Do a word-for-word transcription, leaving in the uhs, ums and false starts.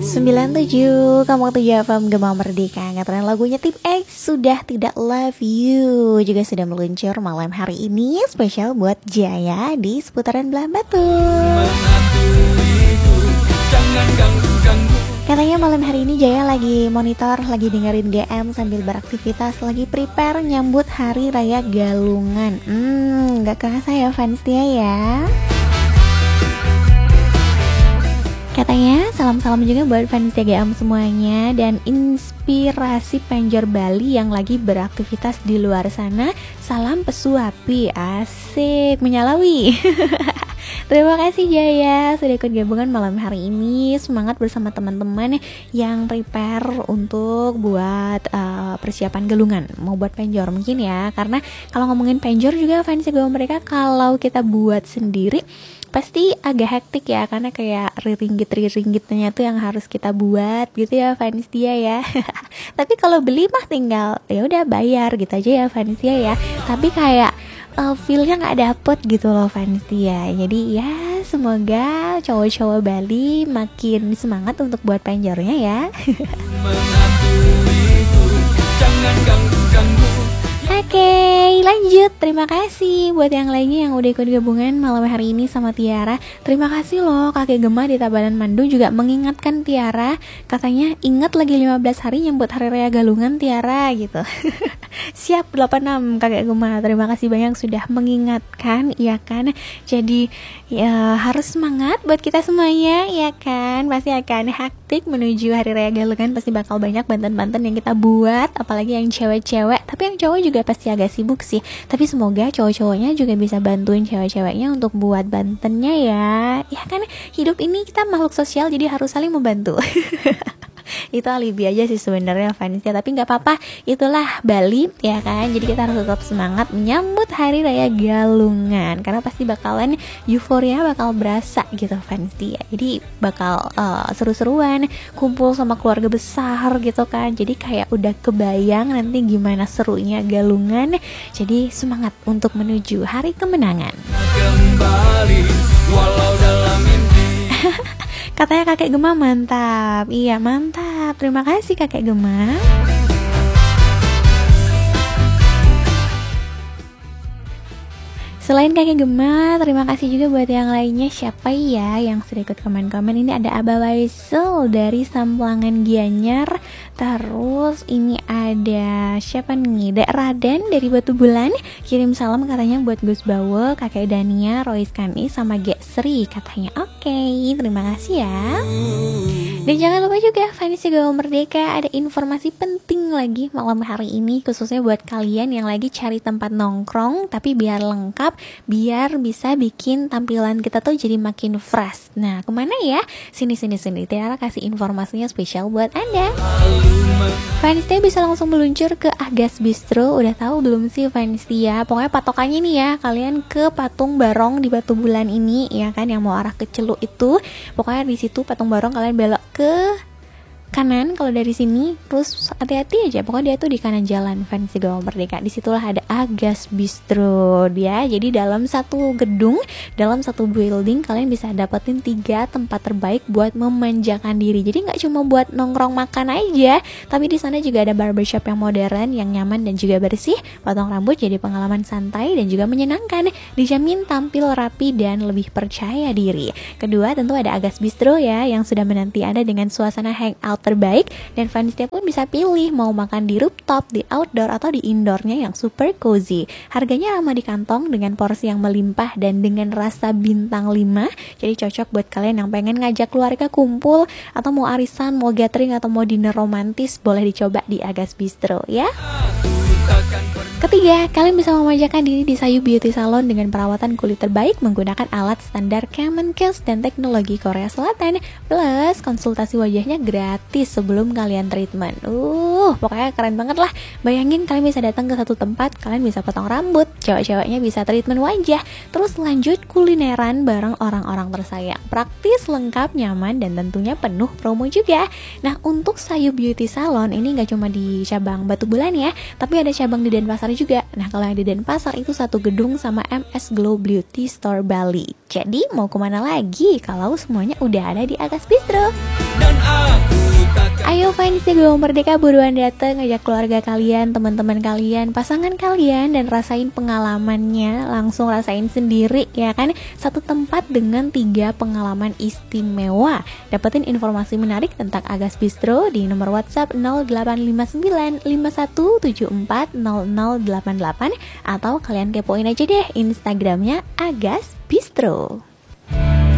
sembilan tujuh Kamu tujuh F M Gema Merdeka. Ngaturin lagunya Tip X, Sudah Tidak Love You, juga sudah meluncur malam hari ini. Spesial buat Jaya di seputaran Belah Batu. Katanya malam hari ini Jaya lagi monitor, lagi dengerin G M sambil beraktivitas, lagi prepare nyambut Hari Raya Galungan. Hmm, gak kerasa ya fans dia ya. Katanya salam-salam juga buat fans G M semuanya dan inspirasi penjor Bali yang lagi beraktivitas di luar sana. Salam pesuapi, asik menyalawi. Terima kasih Jaya sudah ikut gabungan malam hari ini. Semangat bersama teman-teman yang prepare untuk buat uh, persiapan galungan, mau buat penjor mungkin ya. Karena kalau ngomongin penjor juga fans G M mereka kalau kita buat sendiri pasti agak hektik ya, karena kayak riringgit-riringgitnya tuh yang harus kita buat gitu ya fans dia ya. Tapi kalau beli mah tinggal ya udah bayar gitu aja ya fans dia ya. Tapi kayak uh, feel-nya nggak dapet gitu loh fans dia. Jadi ya semoga cowok-cowok Bali makin semangat untuk buat penjornya ya. Jangan ganggu-ganggu. Oke, lanjut. Terima kasih buat yang lainnya yang udah ikut gabungan malam hari ini sama Tiara. Terima kasih loh kakek Gema di Tabanan Mandu juga mengingatkan Tiara. Katanya ingat lagi lima belas hari nyambut Hari Raya Galungan Tiara gitu. Siap delapan enam kakek Gema. Terima kasih banyak sudah mengingatkan ya kan. Jadi ya harus semangat buat kita semuanya ya kan. Pasti akan hektik menuju Hari Raya Galungan. Pasti bakal banyak banten-banten yang kita buat, apalagi yang cewek-cewek. Tapi yang cowok juga pasti agak sibuk sih. Tapi semoga cowok-cowoknya juga bisa bantuin cewek-ceweknya untuk buat bantennya ya. Ya kan hidup ini kita makhluk sosial, jadi harus saling membantu. Itu alibi aja sih sebenarnya fansnya, tapi nggak apa-apa, itulah Bali ya kan. Jadi kita harus tetap semangat menyambut Hari Raya Galungan karena pasti bakalan euforia bakal berasa gitu fans dia. Jadi bakal uh, seru-seruan kumpul sama keluarga besar gitu kan. Jadi kayak udah kebayang nanti gimana serunya Galungan. Jadi semangat untuk menuju hari kemenangan. Kembali walau dalam mimpi. Katanya kakek Gema mantap. Iya mantap, terima kasih kakek Gema. Selain kakek Gema, terima kasih juga buat yang lainnya. Siapa ya yang sudah ikut komen-komen? Ini ada Aba Waisel dari Samplangan Gianyar. Terus ini ada siapa nih? Dek Raden dari Batu Bulan. Kirim salam katanya buat Gus Bawo, kakek Dania, Rois Kani, sama Gek Sri katanya. Oke, okay, terima kasih ya. Dan jangan lupa juga fans Gema Merdeka, ada informasi penting lagi malam hari ini, khususnya buat kalian yang lagi cari tempat nongkrong tapi biar lengkap, biar bisa bikin tampilan kita tuh jadi makin fresh. Nah, kemana ya? Sini sini sini. Tiara kasih informasinya spesial buat Anda. Fanstia bisa langsung meluncur ke Agas Bistro. Udah tahu belum sih Fanstia? Pokoknya patokannya nih ya, kalian ke Patung Barong di Batu Bulan ini ya kan, yang mau arah ke Celuk itu. Pokoknya di situ Patung Barong kalian belok ke kanan kalau dari sini, terus hati-hati aja, pokoknya dia tuh di kanan jalan fans Gema Merdeka. Disitulah ada Agas Bistro dia. Jadi dalam satu gedung, dalam satu building kalian bisa dapetin tiga tempat terbaik buat memanjakan diri. Jadi nggak cuma buat nongkrong makan aja, tapi di sana juga ada barbershop yang modern, yang nyaman dan juga bersih. Potong rambut jadi pengalaman santai dan juga menyenangkan. Dijamin tampil rapi dan lebih percaya diri. Kedua tentu ada Agas Bistro ya, yang sudah menanti Anda dengan suasana hangout terbaik, dan fansnya pun bisa pilih mau makan di rooftop, di outdoor atau di indoornya yang super cozy. Harganya ramah di kantong dengan porsi yang melimpah dan dengan rasa bintang lima. Jadi cocok buat kalian yang pengen ngajak keluarga kumpul atau mau arisan, mau gathering atau mau dinner romantis, boleh dicoba di Agas Bistro ya. Ketiga, kalian bisa memanjakan diri di Sayu Beauty Salon dengan perawatan kulit terbaik menggunakan alat standar Kemenkes dan teknologi Korea Selatan. Plus, konsultasi wajahnya gratis sebelum kalian treatment. Uh, pokoknya keren banget lah. Bayangin kalian bisa datang ke satu tempat, kalian bisa potong rambut, cewek-ceweknya bisa treatment wajah, terus lanjut kulineran bareng orang-orang tersayang. Praktis, lengkap, nyaman, dan tentunya penuh promo juga. Nah, untuk Sayu Beauty Salon ini gak cuma di cabang Batu Bulan ya, tapi ada cabang di Denpasar juga. Nah, kalau yang di Denpasar itu satu gedung sama M S Glow Beauty Store Bali. Jadi mau kemana lagi kalau semuanya udah ada di Agas Bistro. Dan aku Ayo fans di Gelombang Merdeka, buruan dateng, ajak keluarga kalian, teman-teman kalian, pasangan kalian, dan rasain pengalamannya. Langsung rasain sendiri ya kan. Satu tempat dengan tiga pengalaman istimewa. Dapetin informasi menarik tentang Agas Bistro di nomor WhatsApp nol delapan lima sembilan lima satu tujuh empat nol nol delapan delapan, atau kalian kepoin aja deh Instagramnya Agas Bistro.